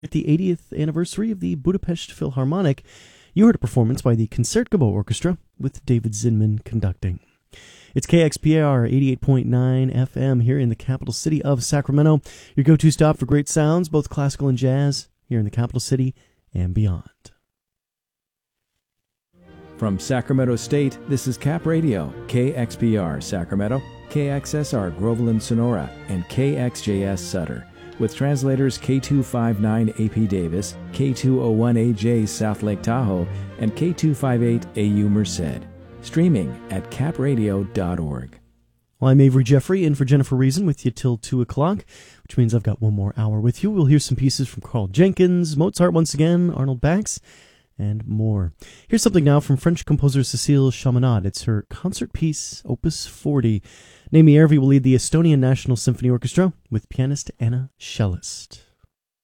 At the 80th anniversary of the Budapest Philharmonic, you heard a performance by the Concertgebouw Orchestra with David Zinman conducting. It's KXPR 88.9 FM here in the capital city of Sacramento, your go-to stop for great sounds, both classical and jazz, here in the capital city and beyond. From Sacramento State, this is Cap Radio, KXPR Sacramento, KXSR Groveland Sonora, and KXJS Sutter, with translators K259 AP Davis, K201AJ South Lake Tahoe, and K258 AU Merced. Streaming at capradio.org. Well, I'm Avery Jeffrey, in for Jennifer Reason, with you till 2 o'clock, which means I've got one more hour with you. We'll hear some pieces from Carl Jenkins, Mozart once again, Arnold Bax, and more. Here's something now from French composer Cécile Chaminade. It's her concert piece, Opus 40. Naomi Järvi will lead the Estonian National Symphony Orchestra with pianist Anna Schellist.